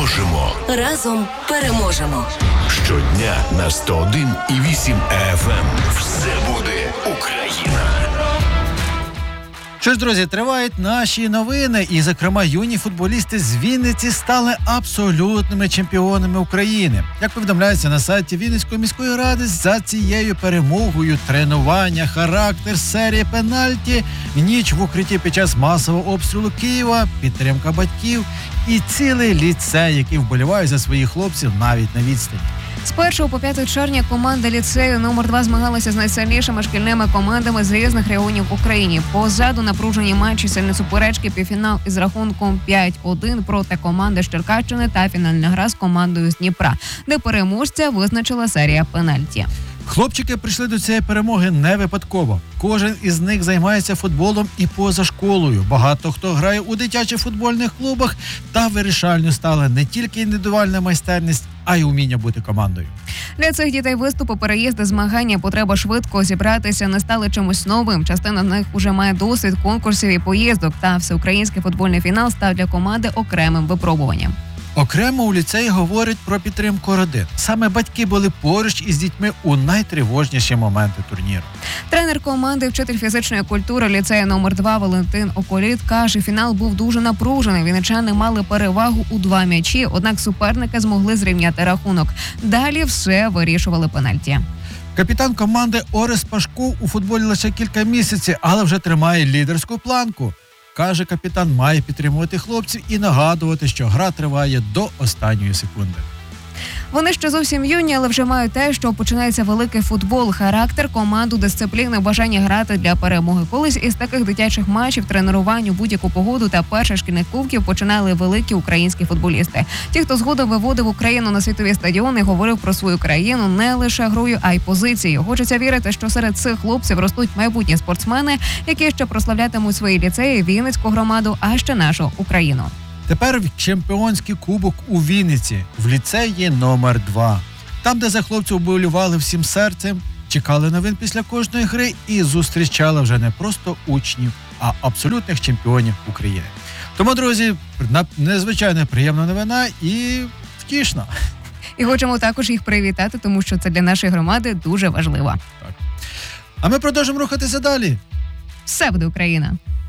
Дружимо. Разом переможемо. Щодня на 101,8 FM. Все буде Україна. Що ж, друзі, тривають наші новини, і, зокрема, юні футболісти з Вінниці стали абсолютними чемпіонами України. Як повідомляється на сайті Вінницької міської ради, за цією перемогою тренування, характер, серія пенальті, ніч в укритті під час масового обстрілу Києва, підтримка батьків і цілий ліцей, який вболіває за своїх хлопців навіть на відстані. З 1 по 5 червня команда ліцею номер 2 змагалася з найсильнішими шкільними командами з різних регіонів України. Позаду напружені матчі, сильні суперечки, півфінал із рахунком 5-1 проти команди з Черкащини та фінальна гра з командою з Дніпра, де переможця визначила серія пенальті. Хлопчики прийшли до цієї перемоги не випадково. Кожен із них займається футболом і поза школою. Багато хто грає у дитячих футбольних клубах, та вирішальною стала не тільки індивідуальна майстерність, а й уміння бути командою. Для цих дітей виступи, переїзди, змагання, потреба швидко зібратися не стали чимось новим. Частина з них уже має досвід конкурсів і поїздок, та всеукраїнський футбольний фінал став для команди окремим випробуванням. Окремо у ліцеї говорять про підтримку родин. Саме батьки були поруч із дітьми у найтривожніші моменти турніру. Тренер команди, вчитель фізичної культури ліцею номер 2 Валентин Околіт каже, фінал був дуже напружений. Вінничани мали перевагу у 2 м'ячі, однак суперники змогли зрівняти рахунок. Далі все вирішували пенальті. Капітан команди Орес Пашков у футболі лише кілька місяців, але вже тримає лідерську планку. Каже, капітан має підтримувати хлопців і нагадувати, що гра триває до останньої секунди. Вони ще зовсім юні, але вже мають те, що починається великий футбол, характер, команду, дисципліну, бажання грати для перемоги. Колись із таких дитячих матчів, тренувань у будь-яку погоду та перших шкільних кубків починали великі українські футболісти. Ті, хто згодом виводив Україну на світові стадіони, говорив про свою країну не лише грою, а й позицією. Хочеться вірити, що серед цих хлопців ростуть майбутні спортсмени, які ще прославлятимуть свої ліцеї, Вінницьку громаду, а ще нашу Україну. Тепер чемпіонський кубок у Вінниці, в ліцеї номер 2. Там, де за хлопців вболівали всім серцем, чекали новин після кожної гри і зустрічали вже не просто учнів, а абсолютних чемпіонів України. Тому, друзі, незвичайно приємна новина і втішна. І хочемо також їх привітати, тому що це для нашої громади дуже важливо. Так. А ми продовжимо рухатися далі. Все буде Україна!